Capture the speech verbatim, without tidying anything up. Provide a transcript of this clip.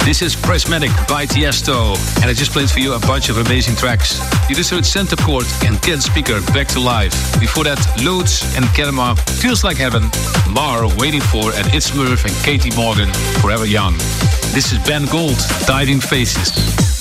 This is Prismatic by Tiesto, and I just played for you a bunch of amazing tracks. You just heard Center Court and Ken Speaker, Back to Life. Before that, Loads and Kerma, Feels Like Heaven. Mar, Waiting For, and It's Murph and Katie Morgan, Forever Young. This is Ben Gold, Diving Faces.